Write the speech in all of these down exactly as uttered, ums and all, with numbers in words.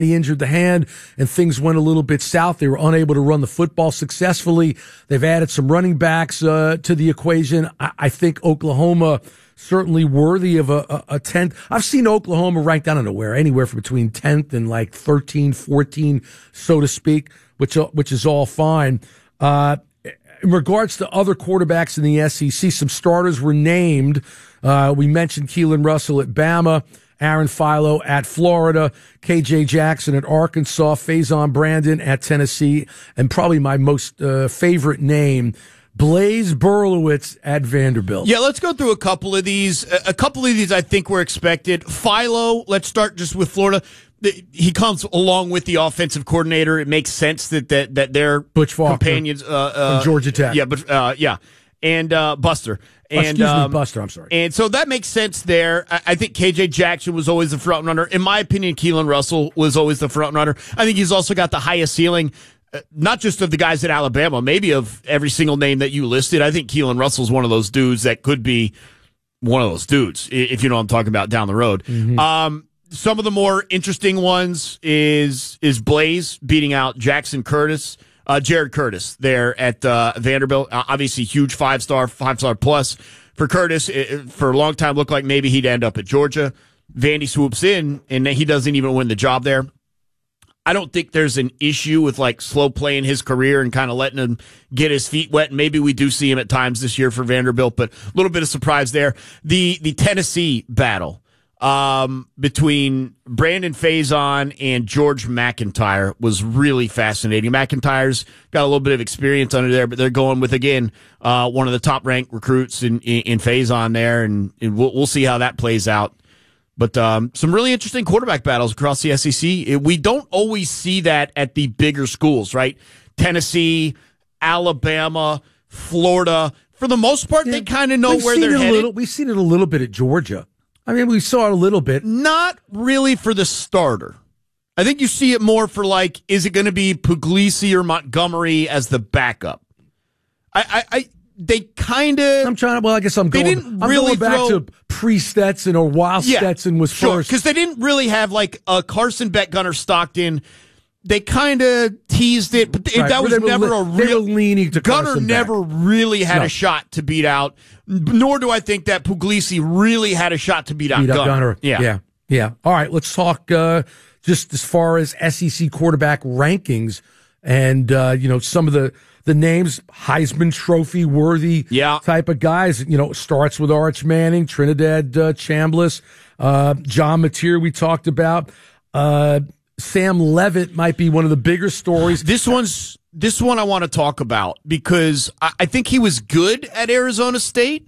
He injured the hand and things went a little bit south. They were unable to run the football successfully. They've added some running backs uh, to the equation. I, I think Oklahoma certainly worthy of a, a, a tenth. I've seen Oklahoma ranked, I don't know where, anywhere from between tenth and like thirteen, fourteen, so to speak, which, which is all fine. Uh, in regards to other quarterbacks in the S E C, some starters were named. Uh, we mentioned Keelan Russell at Bama, Aaron Philo at Florida, K J Jackson at Arkansas, Faison Brandon at Tennessee, and probably my most uh, favorite name, Blaise Berlowitz at Vanderbilt. Yeah, let's go through a couple of these. A couple of these I think were expected. Philo, let's start just with Florida. He comes along with the offensive coordinator. It makes sense that that, that they're Butch Faulkner companions. Uh, uh, from Georgia Tech. Yeah, but uh, yeah, and uh, Buster. And, Excuse um, me, Buster, I'm sorry. And so that makes sense there. I, I think K J Jackson was always the front runner. In my opinion, Keelan Russell was always the front runner. I think he's also got the highest ceiling, uh, not just of the guys at Alabama, maybe of every single name that you listed. I think Keelan Russell's one of those dudes that could be one of those dudes, if you know what I'm talking about down the road. Mm-hmm. Um, some of the more interesting ones is is Blaise beating out Jackson Curtis. Uh, Jared Curtis there at uh, Vanderbilt. Uh, obviously, huge five-star, five-star plus for Curtis. It, for a long time, looked like maybe he'd end up at Georgia. Vandy swoops in, and he doesn't even win the job there. I don't think there's an issue with like slow playing his career and kind of letting him get his feet wet. Maybe we do see him at times this year for Vanderbilt, but a little bit of surprise there. The the Tennessee battle. Um, between Brandon Faison and George McIntyre was really fascinating. McIntyre's got a little bit of experience under there, but they're going with, again, uh, one of the top ranked recruits in, in, in Faison there, and, and we'll, we'll see how that plays out. But, um, some really interesting quarterback battles across the S E C. We don't always see that at the bigger schools, right? Tennessee, Alabama, Florida. For the most part, yeah, they kind of know where they're headed. Little, we've seen it a little bit at Georgia. I mean, we saw it a little bit. Not really for the starter. I think you see it more for, like, is it going to be Puglisi or Montgomery as the backup? I, I, I they kind of. I'm trying to. Well, I guess I'm going. They didn't I'm really going back throw, to pre-Stetson or while yeah, Stetson was sure, first, because they didn't really have like a Carson Beck, Gunnar Stockton. They kind of teased it, but right. that was never li- a real. They were leaning to Gunnar Carson never Beck. really had no. a shot to beat out. Nor do I think that Puglisi really had a shot to beat out beat Gunnar. Gunnar. Yeah, yeah, yeah. All right, let's talk uh, just as far as S E C quarterback rankings, and uh, you know some of the the names, Heisman Trophy worthy yeah. type of guys. You know, starts with Arch Manning, Trinidad uh, Chambliss, uh, John Mateer. We talked about. Uh, Sam Levitt might be one of the bigger stories. This one's this one I want to talk about because I, I think he was good at Arizona State.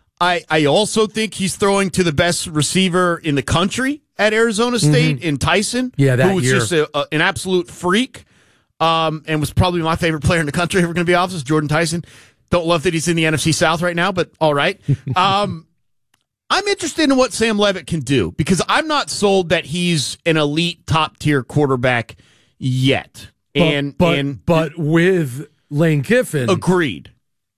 I I also think he's throwing to the best receiver in the country at Arizona State mm-hmm. in Tyson. Yeah, that who was year. just a, a, an absolute freak, um, and was probably my favorite player in the country. If we're going to be honest, Jordan Tyson. Don't love that he's in the N F C South right now, but all right. Um, I'm interested in what Sam Levitt can do because I'm not sold that he's an elite top tier quarterback yet. But, and but, and but with Lane Kiffin, agreed.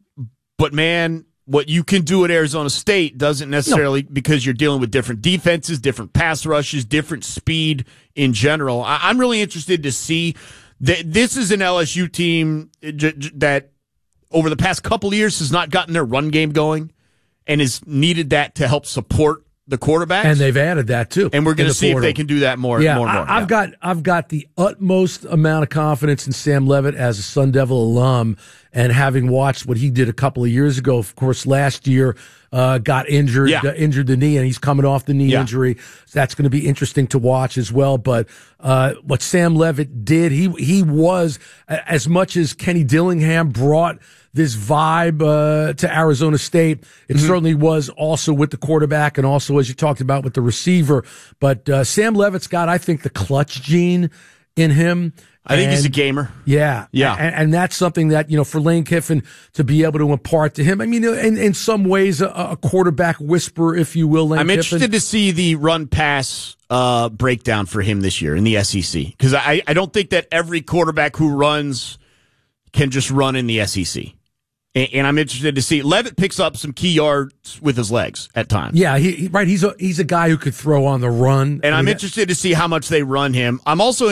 But man, what you can do at Arizona State doesn't necessarily no. because you're dealing with different defenses, different pass rushes, different speed in general. I, I'm really interested to see that this is an L S U team j- j- that over the past couple of years has not gotten their run game going. And has needed that to help support the quarterbacks, and they've added that too. And we're going to see portal. if they can do that more. Yeah, more and more. I, I've yeah. got I've got the utmost amount of confidence in Sam Levitt as a Sun Devil alum, and having watched what he did a couple of years ago. Of course, last year uh, got injured, yeah. uh, injured the knee, and he's coming off the knee yeah. injury. So that's going to be interesting to watch as well. But uh, what Sam Levitt did, he he was as much as Kenny Dillingham brought this vibe uh, to Arizona State. It mm-hmm. certainly was also with the quarterback and also, as you talked about, with the receiver. But uh, Sam Levitt's got, I think, the clutch gene in him. I think and, he's a gamer. Yeah. Yeah. And, and that's something that, you know, for Lane Kiffin to be able to impart to him. I mean, in, in some ways, a, a quarterback whisperer, if you will, Lane I'm Kiffin. interested to see the run-pass uh, breakdown for him this year in the S E C. Because I, I don't think that every quarterback who runs can just run in the S E C. And, and I'm interested to see. Levitt picks up some key yards with his legs at times. Yeah, he, he right. He's a he's a guy who could throw on the run. And I'm interested to see how much they run him. I'm also